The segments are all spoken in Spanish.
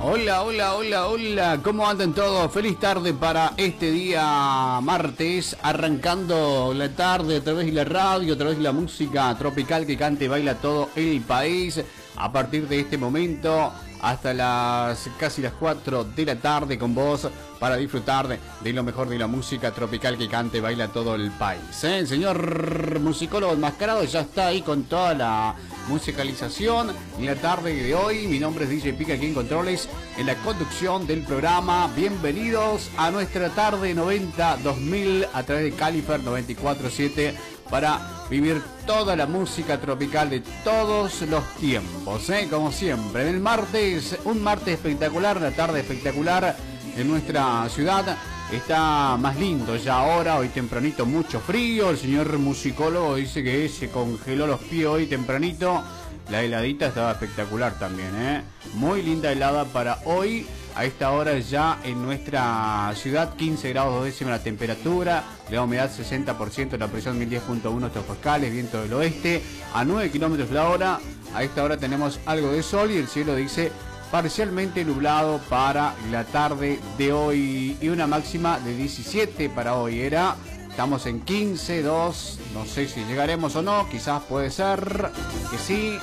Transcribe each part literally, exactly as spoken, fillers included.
Hola, hola, hola, hola, ¿cómo andan todos? Feliz tarde para este día martes, arrancando la tarde a través de la radio, a través de la música tropical que canta y baila todo el país. A partir de este momento hasta las casi las cuatro de la tarde con vos para disfrutar de, de lo mejor de la música tropical que canta y baila todo el país, ¿eh? El señor musicólogo enmascarado ya está ahí con toda la musicalización en la tarde de hoy. Mi nombre es D J Pica aquí en Controles, en la conducción del programa. Bienvenidos a nuestra tarde noventa dos mil a través de Califer noventa y cuatro siete para vivir toda la música tropical de todos los tiempos, ¿eh? Como siempre, en el martes, un martes espectacular, una tarde espectacular en nuestra ciudad. Está más lindo ya ahora, hoy tempranito mucho frío. El señor musicólogo dice que se congeló los pies hoy tempranito. La heladita estaba espectacular también, ¿eh? Muy linda helada para hoy. A esta hora ya en nuestra ciudad, quince grados dos décimas la temperatura, la humedad sesenta por ciento, la presión mil diez punto uno hectopascales, viento del oeste a nueve kilómetros la hora. A esta hora tenemos algo de sol y el cielo dice parcialmente nublado para la tarde de hoy y una máxima de diecisiete para hoy. Era, estamos en quince, dos, no sé si llegaremos o no, quizás puede ser que sí.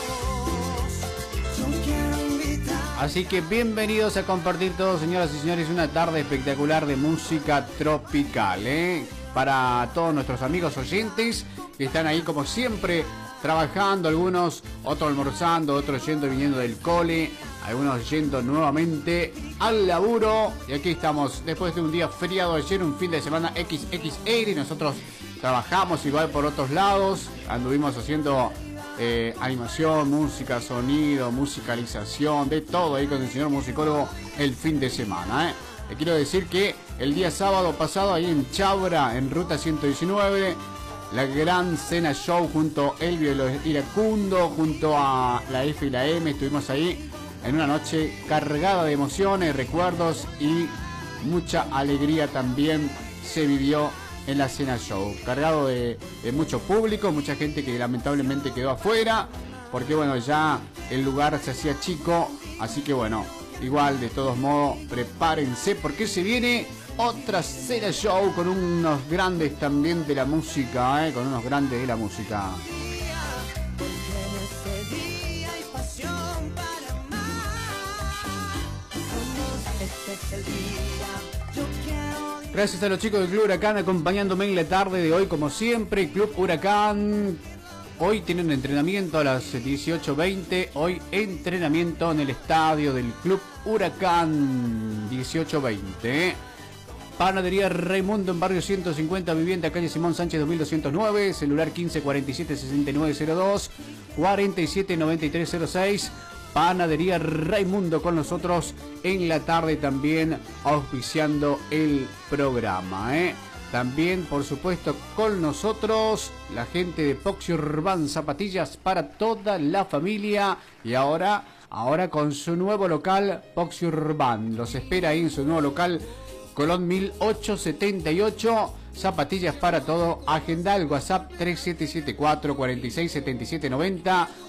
Así que bienvenidos a compartir todos, señoras y señores, una tarde espectacular de música tropical, ¿eh? Para todos nuestros amigos oyentes que están ahí como siempre trabajando, algunos, otros almorzando, otros yendo y viniendo del cole, algunos yendo nuevamente al laburo. Y aquí estamos después de un día feriado ayer, un fin de semana equis equis ele, y nosotros trabajamos igual por otros lados, anduvimos haciendo Eh, animación, música, sonido, musicalización, de todo ahí con el señor musicólogo el fin de semana, ¿eh? Le quiero decir que el día sábado pasado ahí en Chabra, en Ruta ciento diecinueve, la gran cena show junto a Elvio Iracundo, junto a la F y la M, estuvimos ahí en una noche cargada de emociones, recuerdos y mucha alegría también se vivió en la cena show, cargado de, de mucho público, mucha gente que lamentablemente quedó afuera, porque bueno, ya el lugar se hacía chico, así que bueno, igual de todos modos, prepárense porque se viene otra cena show con unos grandes también de la música, ¿eh? Con unos grandes de la música. Gracias a los chicos del Club Huracán acompañándome en la tarde de hoy, como siempre. Club Huracán, hoy tienen entrenamiento a las dieciocho veinte. Hoy entrenamiento en el estadio del Club Huracán, dieciocho veinte. Panadería Raimundo en barrio ciento cincuenta, vivienda calle Simón Sánchez dos mil doscientos nueve, celular quince cuarenta y siete sesenta y nueve cero dos, cuarenta y siete noventa y tres cero seis. Panadería Raimundo con nosotros en la tarde también auspiciando el programa, ¿eh? También, por supuesto, con nosotros la gente de Poxy Urban, zapatillas para toda la familia. Y ahora, ahora con su nuevo local, Poxy Urban. Los espera ahí en su nuevo local, Colón mil ochocientos setenta y ocho. Zapatillas para todo. Agenda el WhatsApp tres siete siete cuatro, cuarenta y seis setenta y siete noventa.